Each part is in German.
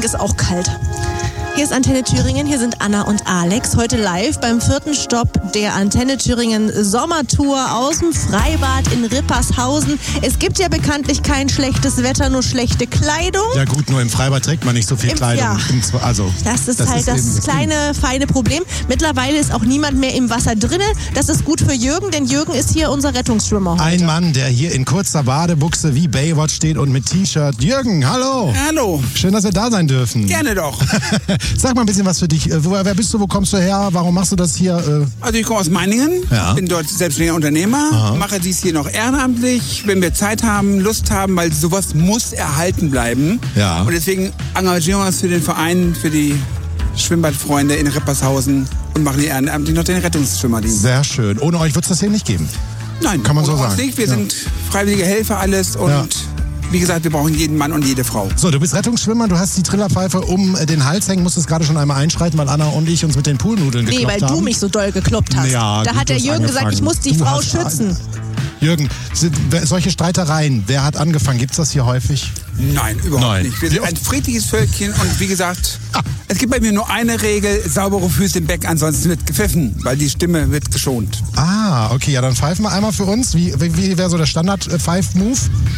Ist auch kalt. Hier ist Antenne Thüringen, hier sind Anna und Alex. Heute live beim 4. Stopp der Antenne Thüringen Sommertour aus dem Freibad in Rippershausen. Es gibt ja bekanntlich kein schlechtes Wetter, nur schlechte Kleidung. Ja gut, nur im Freibad trägt man nicht so viel Kleidung. Ja. Das ist halt das kleine, feine Problem. Mittlerweile ist auch niemand mehr im Wasser drinne. Das ist gut für Jürgen, denn Jürgen ist hier unser Rettungsschwimmer heute. Ein Mann, der hier in kurzer Badebuchse wie Baywatch steht und mit T-Shirt. Jürgen, hallo. Hallo. Schön, dass wir da sein dürfen. Gerne doch. Sag mal ein bisschen was für dich. Wer bist du, wo kommst du her? Warum machst du das hier? Also ich komme aus Meiningen, bin dort selbstständiger Unternehmer, mache dies hier noch ehrenamtlich, wenn wir Zeit haben, Lust haben, weil sowas muss erhalten bleiben. Ja. Und deswegen engagieren wir uns für den Verein, für die Schwimmbadfreunde in Rippershausen und machen hier ehrenamtlich noch den Rettungsschwimmerdienst. Sehr schön. Ohne euch wird es das hier nicht geben. Nein, kann man so sagen. Nicht. Wir sind freiwillige Helfer alles und wie gesagt, wir brauchen jeden Mann und jede Frau. So, du bist Rettungsschwimmer, du hast die Trillerpfeife um den Hals hängen, musstest gerade schon einmal einschreiten, weil Anna und ich uns mit den Poolnudeln gekloppt haben. Nee, weil du mich so doll gekloppt hast. Ja, da hat der Jürgen gesagt, ich muss die Frau schützen. Jürgen, solche Streitereien, wer hat angefangen? Gibt's das hier häufig? Nein, überhaupt nicht. Wir sind ein friedliches Völkchen und wie gesagt, es gibt bei mir nur eine Regel, saubere Füße im Becken, ansonsten wird gepfiffen, weil die Stimme wird geschont. Ah, okay, ja, dann pfeifen wir einmal für uns. Wie wäre so der Standard-Pfeif-Move?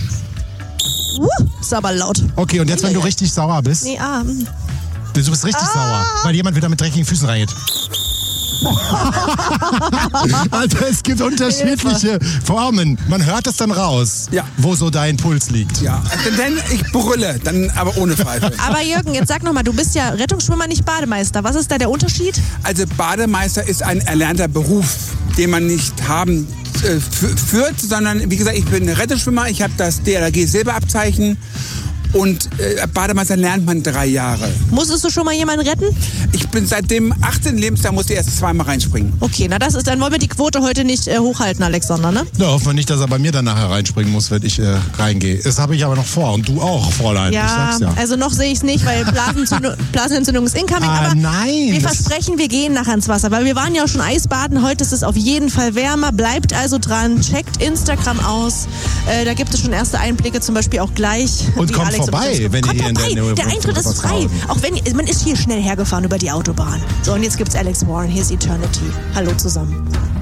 Ist aber laut. Okay, und jetzt, wenn du richtig sauer bist? Nee, Du bist richtig sauer, weil jemand wieder mit dreckigen Füßen reingeht. Also es gibt unterschiedliche Formen. Man hört es dann raus, wo so dein Puls liegt. Ja, denn ich brülle, dann aber ohne Pfeife. Aber Jürgen, jetzt sag nochmal, du bist ja Rettungsschwimmer, nicht Bademeister. Was ist da der Unterschied? Also Bademeister ist ein erlernter Beruf, den man nicht haben führt, sondern wie gesagt, ich bin Rettungsschwimmer, ich habe das DLRG-Silberabzeichen. Und Bademeister lernt man 3 Jahre. Musstest du schon mal jemanden retten? Ich bin seit dem 18. Lebensjahr musste ich erst 2-mal reinspringen. Okay, na dann wollen wir die Quote heute nicht hochhalten, Alexander, ne? Ja, hoffen wir nicht, dass er bei mir dann nachher reinspringen muss, wenn ich reingehe. Das habe ich aber noch vor und du auch, Fräulein. Ja, ich sag's ja. Also noch sehe ich es nicht, weil Blasenentzündung ist incoming. Aber nein, wir versprechen, wir gehen nachher ins Wasser, weil wir waren ja auch schon Eisbaden. Heute ist es auf jeden Fall wärmer. Bleibt also dran, checkt Instagram aus. Da gibt es schon erste Einblicke, zum Beispiel auch gleich. Und kommt vorbei, wenn ihr in der Eintritt ist frei. Auch wenn man ist hier schnell hergefahren über die Autobahn. So, und jetzt gibt's Alex Warren. Hier ist Eternity. Hallo zusammen.